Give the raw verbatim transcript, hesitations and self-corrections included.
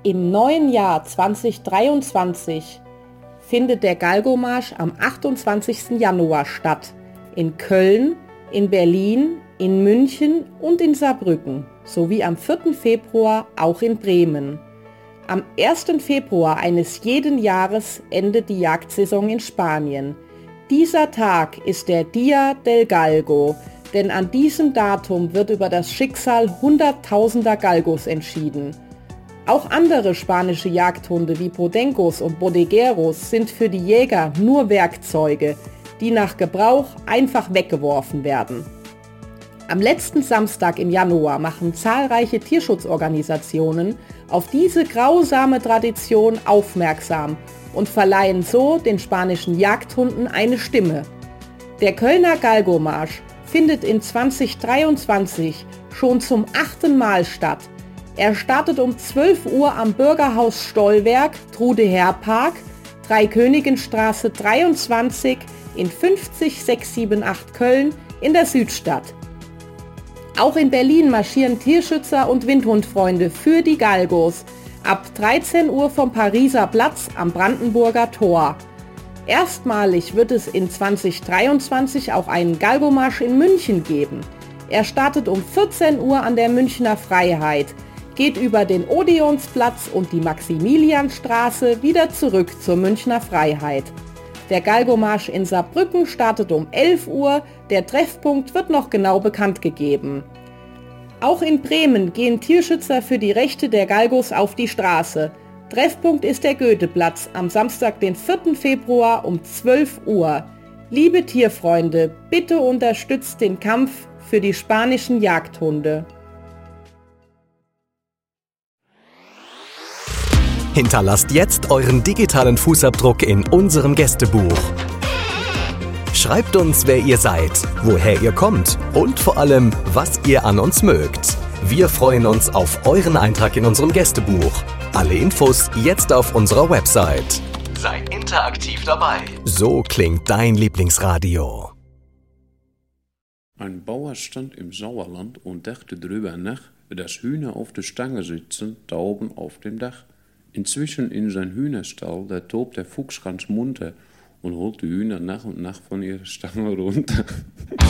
Im neuen Jahr zwanzig dreiundzwanzig findet der Galgomarsch am achtundzwanzigsten Januar statt. In Köln, in Berlin, in München und in Saarbrücken, sowie am vierten Februar auch in Bremen. Am ersten Februar eines jeden Jahres endet die Jagdsaison in Spanien. Dieser Tag ist der Día del Galgo, denn an diesem Datum wird über das Schicksal hunderttausender Galgos entschieden. Auch andere spanische Jagdhunde wie Podencos und Bodegueros sind für die Jäger nur Werkzeuge, die nach Gebrauch einfach weggeworfen werden. Am letzten Samstag im Januar machen zahlreiche Tierschutzorganisationen auf diese grausame Tradition aufmerksam und verleihen so den spanischen Jagdhunden eine Stimme. Der Kölner Galgomarsch findet in zwanzig dreiundzwanzig schon zum achten Mal statt. Er startet um zwölf Uhr am Bürgerhaus Stollwerk, Trude-Herr-Park, Dreikönigenstraße dreiundzwanzig in fünfzig sechshundertachtzig Köln in der Südstadt. Auch in Berlin marschieren Tierschützer und Windhundfreunde für die Galgos ab dreizehn Uhr vom Pariser Platz am Brandenburger Tor. Erstmalig wird es in zwanzig dreiundzwanzig auch einen Galgomarsch in München geben. Er startet um vierzehn Uhr an der Münchner Freiheit, geht über den Odeonsplatz und die Maximilianstraße wieder zurück zur Münchner Freiheit. Der Galgomarsch in Saarbrücken startet um elf Uhr, der Treffpunkt wird noch genau bekannt gegeben. Auch in Bremen gehen Tierschützer für die Rechte der Galgos auf die Straße. Treffpunkt ist der Goetheplatz am Samstag, den vierten Februar um zwölf Uhr. Liebe Tierfreunde, bitte unterstützt den Kampf für die spanischen Jagdhunde. Hinterlasst jetzt euren digitalen Fußabdruck in unserem Gästebuch. Schreibt uns, wer ihr seid, woher ihr kommt und vor allem, was ihr an uns mögt. Wir freuen uns auf euren Eintrag in unserem Gästebuch. Alle Infos jetzt auf unserer Website. Seid interaktiv dabei. So klingt dein Lieblingsradio. Ein Bauer stand im Sauerland und dachte drüber nach, dass Hühner auf der Stange sitzen, Tauben auf dem Dach. Inzwischen in sein Hühnerstall, da tobt der Fuchs ganz munter und holt die Hühner nach und nach von ihrer Stange runter.